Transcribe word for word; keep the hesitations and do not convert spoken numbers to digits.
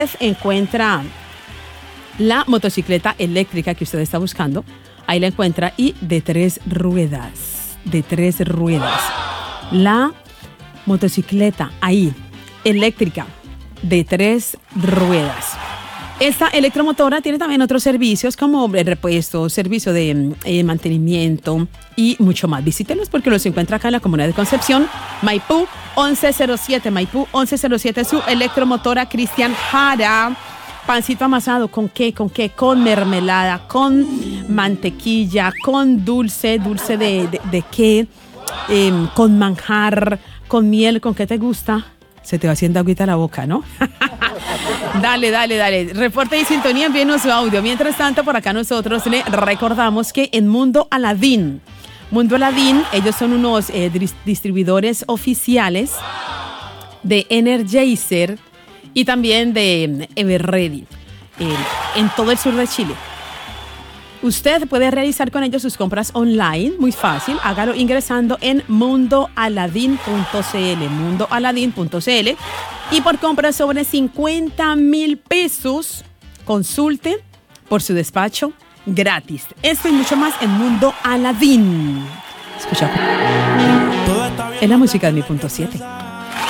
encuentra la motocicleta eléctrica que usted está buscando. Ahí la encuentra, y de tres ruedas, de tres ruedas. La motocicleta ahí, eléctrica, de tres ruedas. Esta electromotora tiene también otros servicios como el repuesto, servicio de eh, mantenimiento y mucho más. Visítelos porque los encuentra acá en la comunidad de Concepción, Maipú once cero siete, Maipú once cero siete, su electromotora Cristian Jara. Pancito amasado, ¿con qué? ¿Con qué? Con mermelada, con mantequilla, con dulce, dulce de, de, de qué, eh, con manjar, con miel, ¿con qué te gusta? Se te va haciendo agüita la boca, ¿no? Dale, dale, dale. Reporte y sintonía, envíenos su audio. Mientras tanto, por acá nosotros le recordamos que en Mundo Aladín, Mundo Aladín, ellos son unos eh, distribuidores oficiales de Energizer y también de Everready eh, en todo el sur de Chile. Usted puede realizar con ellos sus compras online, muy fácil. Hágalo ingresando en mundo aladín punto c l, mundo aladín punto c l, y por compras sobre cincuenta mil pesos, consulte por su despacho gratis. Esto y mucho más en Mundo Aladín. Escucha. Es la música de mi punto siete.